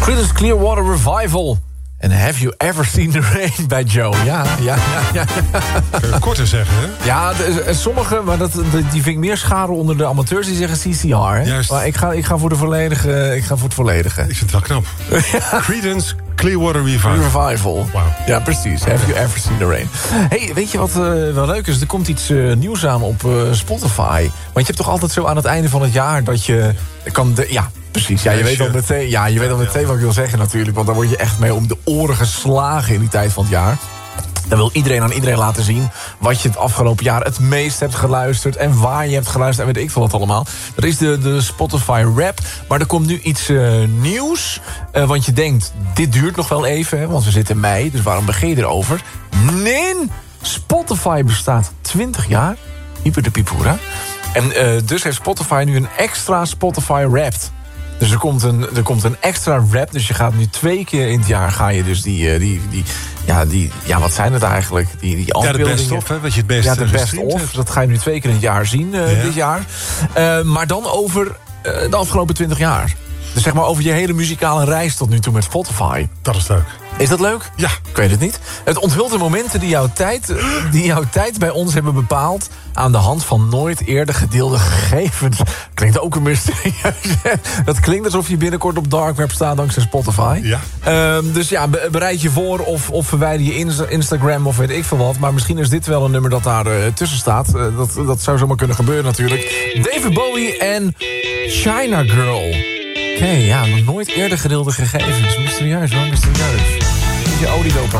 Creedence Clearwater Revival. En Have You Ever Seen the Rain bij Joe? Ja. Kun je korter zeggen, hè? Ja, sommige, maar die vind ik meer scharen onder de amateurs. Die zeggen CCR, hè? Juist. Maar ik ga voor de volledige. Ik ga voor het volledige. Ik vind het wel knap. Creedence Clearwater Revival. Wow. Ja, precies. Have You Ever Seen the Rain? Hey, weet je wat wel leuk is? Er komt iets nieuws aan op Spotify. Want je hebt toch altijd zo aan het einde van het jaar dat je kan... Ja, precies. Ja, je weet al meteen, wat ik wil zeggen natuurlijk. Want daar word je echt mee om de oren geslagen in die tijd van het jaar. Dan wil iedereen aan iedereen laten zien wat je het afgelopen jaar het meest hebt geluisterd en waar je hebt geluisterd en weet ik veel wat allemaal. Dat is de Spotify Rap. Maar er komt nu iets nieuws. Want je denkt, dit duurt nog wel even, hè, want we zitten in mei. Dus waarom begin je erover? Nee, Spotify bestaat 20 jaar. Hyper de pipoera. En dus heeft Spotify nu een extra Spotify Wrapped. Dus er komt een extra rap. Dus je gaat nu 2 keer in het jaar ga je dus wat zijn het eigenlijk? Die de best-of, hè? Wat je het beste ja, de best-of. Dat ga je nu 2 keer in het jaar zien dit jaar. Maar dan over de afgelopen 20 jaar. Dus zeg maar over je hele muzikale reis tot nu toe met Spotify. Dat is leuk. Is dat leuk? Ja. Ik weet het niet. Het onthult de momenten die jouw tijd bij ons hebben bepaald aan de hand van nooit eerder gedeelde gegevens. Klinkt ook een mysterieus. Dat klinkt alsof je binnenkort op Dark Web staat dankzij Spotify. Ja. Dus ja, bereid je voor of verwijder je Instagram of weet ik veel wat. Maar misschien is dit wel een nummer dat daar tussen staat. Dat zou zomaar kunnen gebeuren natuurlijk. David Bowie en China Girl. Oké, ja, nog nooit eerder gedeelde gegevens. Mysterieus hoor, mysterieus. Je oliedoper.